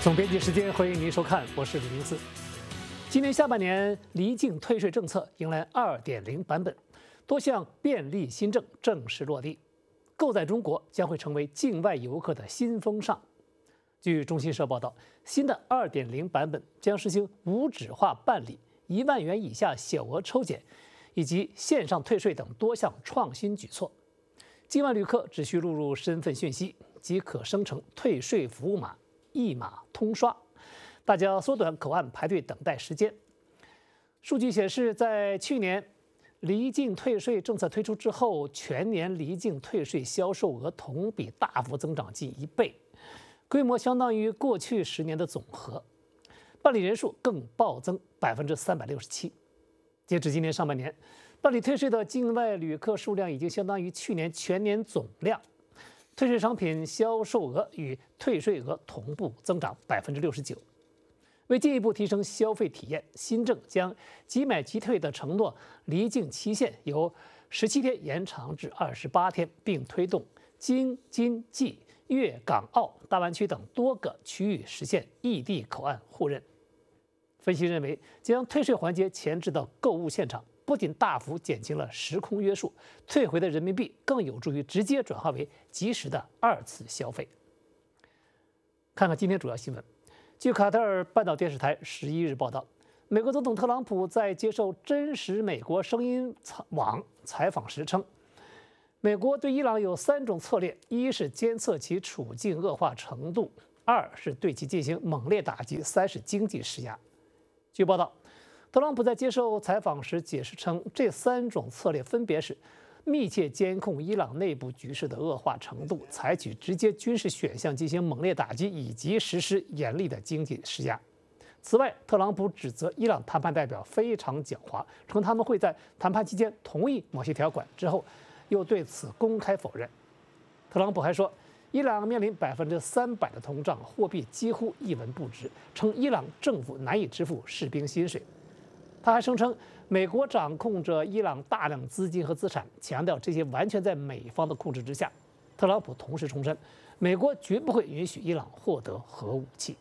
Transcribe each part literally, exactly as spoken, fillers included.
总编辑时间，欢迎您收看，我是李明四。今年下半年，离境退税政策迎来 二点零 版本，多项便利新政正式落地，购在中国将会成为境外游客的新风尚。据中新社报道，新的 二点零 版本将实行无纸化办理、一万元以下小额抽检，以及线上退税等多项创新举措。境外旅客只需录入身份讯息，即可生成退税服务码，一码通刷，大家缩短口岸排队等待时间。数据显示，在去年离境退税政策推出之后，全年离境退税销售额同比大幅增长近一倍，规模相当于过去十年的总和，办理人数更暴增百分之三百六十七。截至今年上半年，办理退税的境外旅客数量已经相当于去年全年总量，退税商品销售额与退税额同步增长百分之六十九。为进一步提升消费体验，新政将即买即退的承诺离境期限由十七天延长至二十八天，并推动京津冀、粤港澳大湾区等多个区域实现异地口岸互认。分析认为，将退税环节前置到购物现场，不仅大幅减轻了时空约束，退回的人民币更有助于直接转化为及时的二次消费。看看今天主要新闻。据卡塔尔半岛电视台十一日报道，美国总统特朗普在接受真实美国声音网采访时称，美国对伊朗有三种策略：一是监测其处境恶化程度；二是对其进行猛烈打击；三是经济施压。据报道，特朗普在接受采访时解释称，这三种策略分别是密切监控伊朗内部局势的恶化程度，采取直接军事选项进行猛烈打击，以及实施严厉的经济施压。此外，特朗普指责伊朗谈判代表非常狡猾，称他们会在谈判期间同意某些条款，之后又对此公开否认。特朗普还说，伊朗面临百分之三百的通胀，货币几乎一文不值，称伊朗政府难以支付士兵薪水。他还声称，美国掌控着伊朗大量资金和资产，强调这些完全在美方的控制之下。特朗普同时重申，美国绝不会允许伊朗获得核武器。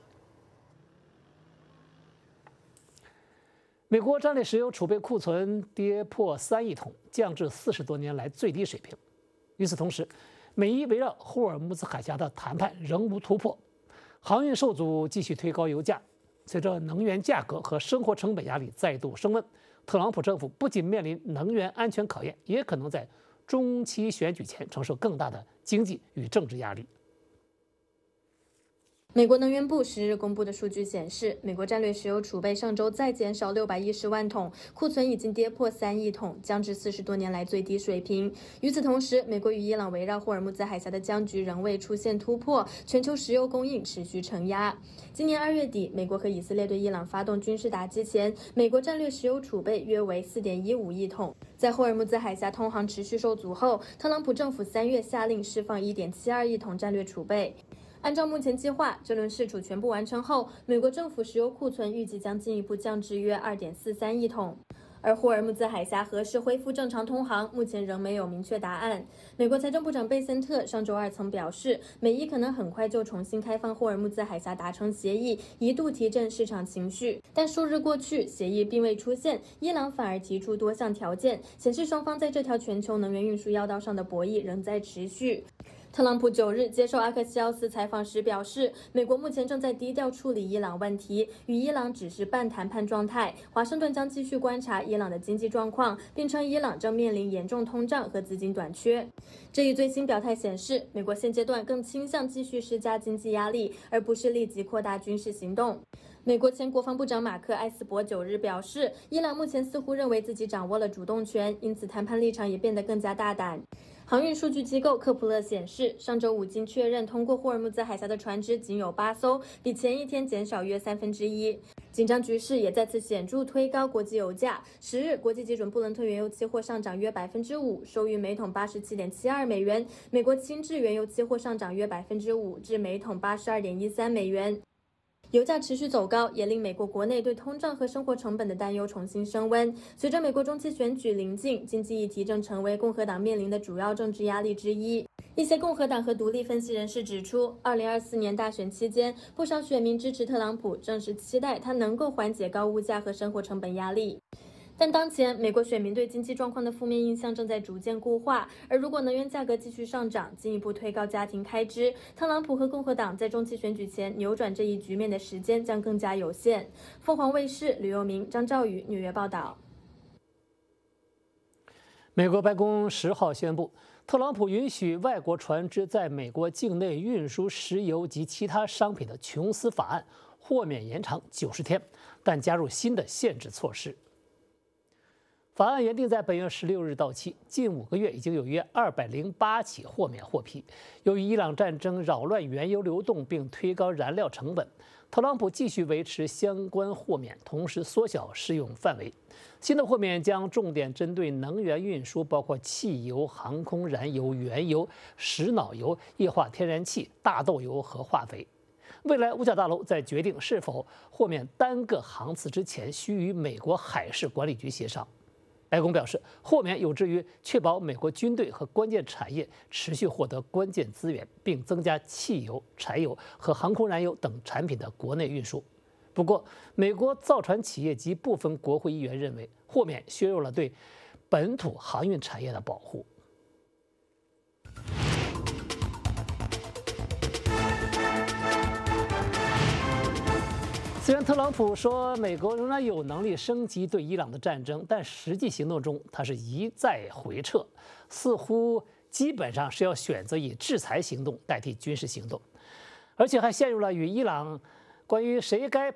美国战略石油储备库存跌破三亿桶，降至四十多年来最低水平。与此同时，美伊围绕霍尔木兹海峡的谈判仍无突破，航运受阻继续推高油价。随着能源价格和生活成本压力再度升温，特朗普政府不仅面临能源安全考验，也可能在中期选举前承受更大的经济与政治压力。 美国能源部十日公布的数据显示，美国战略石油储备上周再减少六百一十万桶，库存已经跌破三亿桶，降至四十多年来最低水平。与此同时，美国与伊朗围绕霍尔木兹海峡的僵局仍未出现突破，全球石油供应持续承压。今年二月底，美国和以色列对伊朗发动军事打击前，美国战略石油储备约为 四点一五亿桶。在霍尔木兹海峡通航持续受阻后，特朗普政府三月下令释放 一点七二亿桶战略储备。按照目前计划，这轮释储全部完成后，美国政府石油库存预计将进一步降至约 二点四三亿桶。而霍尔木兹海峡何时恢复正常通航，目前仍没有明确答案。美国财政部长贝森特上周二曾表示，美伊可能很快就重新开放霍尔木兹海峡达成协议，一度提振市场情绪。但数日过去，协议并未出现，伊朗反而提出多项条件，显示双方在这条全球能源运输要道上的博弈仍在持续。特朗普九日接受阿克西奥斯采访时表示，美国目前正在低调处理伊朗问题，与伊朗只是半谈判状态。华盛顿将继续观察伊朗的经济状况，并称伊朗正面临严重通胀和资金短缺。这一最新表态显示，美国现阶段更倾向继续施加经济压力，而不是立即扩大军事行动。美国前国防部长马克·埃斯伯九日表示，伊朗目前似乎认为自己掌握了主动权，因此谈判立场也变得更加大胆。航运数据机构科普勒显示，上周五经确认通过霍尔木兹海峡的船只仅有八艘，比前一天减少约三分之一。紧张局势也再次显著推高国际油价。十日，国际基准布伦特原油期货上涨约百分之五，收于每桶八十七点七二美元；美国轻质原油期货上涨约百分之五，至每桶八十二点一三美元。油价持续走高，也令美国国内对通胀和生活成本的担忧重新升温。随着美国中期选举临近，经济议题正成为共和党面临的主要政治压力之一。 一些共和党和独立分析人士指出，二零二四年大选期间，不少选民支持特朗普，正是期待他能够缓解高物价和生活成本压力。但当前，美国选民对经济状况的负面印象正在逐渐固化，而如果能源价格继续上涨，进一步推高家庭开支，特朗普和共和党在中期选举前扭转这一局面的时间将更加有限。凤凰卫视吕佑明、张兆宇纽约报道。 美国白宫十号宣布，特朗普允许外国船只在美国境内运输石油及其他商品的琼斯法案豁免延长九十天，但加入新的限制措施。法案原定在本月十六日到期，近五个月已经有约二百零八起豁免获批。由于伊朗战争扰乱原油流动并推高燃料成本，特朗普继续维持相关豁免，同时缩小适用范围。新的豁免将重点针对能源运输，包括汽油、航空燃油、原油、石脑油、液化天然气、大豆油和化肥。未来五角大楼在决定是否豁免单个航次之前，需与美国海事管理局协商。白宫表示，豁免有助于确保美国军队和关键产业持续获得关键资源，并增加汽油、柴油和航空燃油等产品的国内运输。不过，美国造船企业及部分国会议员认为，豁免削弱了对本土航运产业的保护。虽然特朗普说美国仍然有能力升级对伊朗的战争，但实际行动中他是一再回撤，似乎基本上是要选择以制裁行动代替军事行动，而且还陷入了与伊朗关于谁该